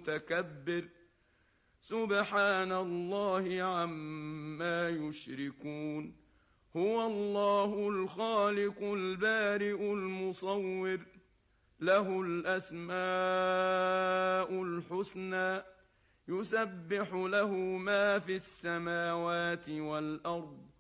متكبر سبحان الله عما يشركون هو الله الخالق البارئ المصور له الأسماء الحسنى يسبح له ما في السماوات والأرض